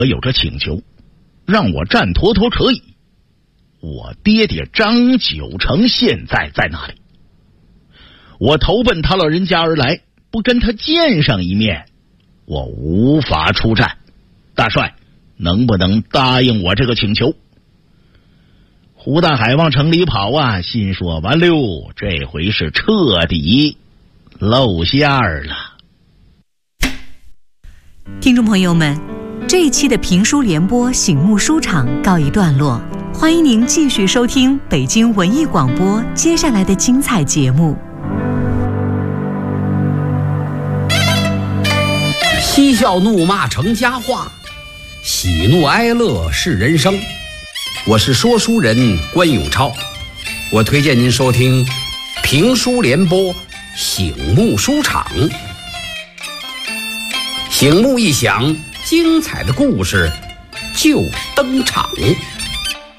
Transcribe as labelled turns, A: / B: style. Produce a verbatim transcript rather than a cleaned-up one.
A: 有着请求，让我站坨坨可以。我爹爹张九成现在在哪里？我投奔他老人家而来，不跟他见上一面，我无法出战。大帅，能不能答应我这个请求？胡大海往城里跑啊，心说完溜，这回是彻底露馅儿了。
B: 听众朋友们，这一期的评书联播醒目书场告一段落，欢迎您继续收听北京文艺广播接下来的精彩节目。
C: 嬉笑怒骂成佳话，喜怒哀乐是人生。我是说书人关永超，我推荐您收听评书联播醒目书场。醒目一响，精彩的故事就登场。